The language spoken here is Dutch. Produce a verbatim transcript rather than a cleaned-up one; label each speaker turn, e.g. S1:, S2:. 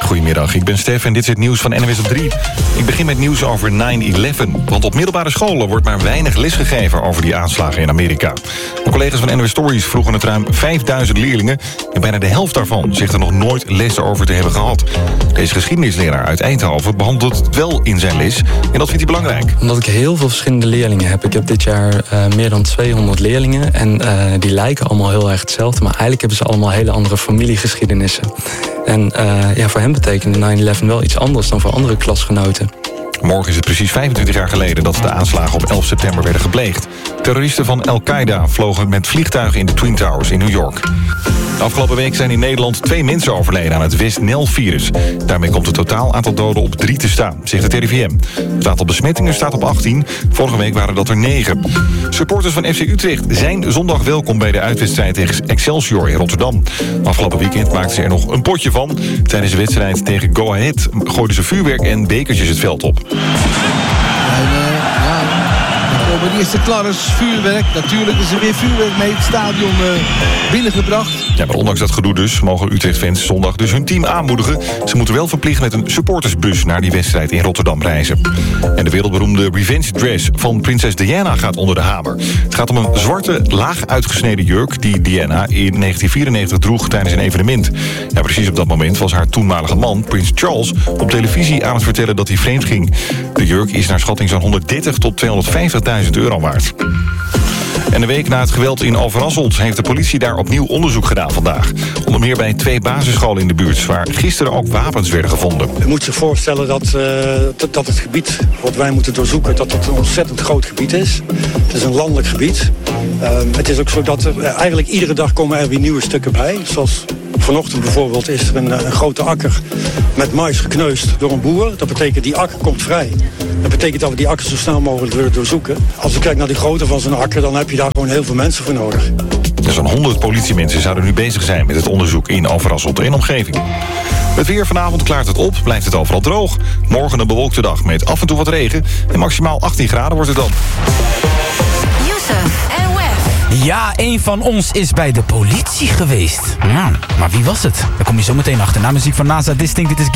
S1: Goedemiddag, ik ben Stef en dit is het nieuws van N W S op drie. Ik begin met nieuws over nine eleven. Want op middelbare scholen wordt maar weinig les gegeven over die aanslagen in Amerika. De collega's van N W S Stories vroegen het ruim vijfduizend leerlingen. En bijna de helft daarvan zegt er nog nooit les over te hebben gehad. Deze geschiedenisleraar uit Eindhoven behandelt het wel in zijn les. En dat vindt hij belangrijk.
S2: Omdat ik heel veel verschillende leerlingen heb. Ik heb dit jaar uh, meer dan tweehonderd leerlingen. En uh, die lijken allemaal heel erg hetzelfde. Maar eigenlijk hebben ze allemaal hele andere familiegeschiedenissen. En uh, ja, voor hen betekende nine eleven wel iets anders dan voor andere klasgenoten.
S1: Morgen is het precies vijfentwintig jaar geleden dat de aanslagen op elf september werden gepleegd. Terroristen van Al-Qaeda vlogen met vliegtuigen in de Twin Towers in New York. De afgelopen week zijn in Nederland twee mensen overleden aan het West-Nel-virus. Daarmee komt het totaal aantal doden op drie te staan, zegt het R I V M. Het aantal besmettingen staat op achttien. Vorige week waren dat er negen. Supporters van F C Utrecht zijn zondag welkom bij de uitwedstrijd tegen Excelsior in Rotterdam. Afgelopen weekend maakten ze er nog een potje van. Tijdens de wedstrijd tegen Go Ahead gooiden ze vuurwerk en bekertjes het veld op.
S3: Bij de eerste kladders, vuurwerk. Natuurlijk is er weer vuurwerk mee het stadion uh, binnengebracht.
S1: Ja, maar ondanks dat gedoe dus mogen Utrecht-fans zondag dus hun team aanmoedigen. Ze moeten wel verplicht met een supportersbus naar die wedstrijd in Rotterdam reizen. En de wereldberoemde revenge dress van prinses Diana gaat onder de hamer. Het gaat om een zwarte, laag uitgesneden jurk die Diana in negentien vierennegentig droeg tijdens een evenement. Ja, precies op dat moment was haar toenmalige man, prins Charles, op televisie aan het vertellen dat hij vreemd ging. De jurk is naar schatting zo'n honderddertig tot tweehonderdvijftigduizend euro waard. En een week na het geweld in Overasselt heeft de politie daar opnieuw onderzoek gedaan vandaag. Onder meer bij twee basisscholen in de buurt, waar gisteren ook wapens werden gevonden.
S4: Je moet zich voorstellen dat, uh, dat, dat het gebied wat wij moeten doorzoeken, dat het een ontzettend groot gebied is. Het is een landelijk gebied. Uh, het is ook zo dat er uh, eigenlijk iedere dag komen er weer nieuwe stukken bij. Zoals vanochtend bijvoorbeeld is er een, een grote akker met mais gekneusd door een boer. Dat betekent die akker komt vrij. Dat betekent dat we die akker zo snel mogelijk willen doorzoeken. Als we kijken naar de grootte van zo'n akker, dan heb je daar gewoon heel veel mensen voor nodig.
S1: Zo'n honderd politiemensen zouden nu bezig zijn met het onderzoek in Overasselt en omgeving. Het weer vanavond klaart het op, blijft het overal droog. Morgen een bewolkte dag met af en toe wat regen. En maximaal achttien graden wordt het dan.
S5: Youssef en Wef.
S6: Ja, een van ons is bij de politie geweest. Ja, maar wie was het? Daar kom je zo meteen achter. Na muziek van NASA Distinct, dit is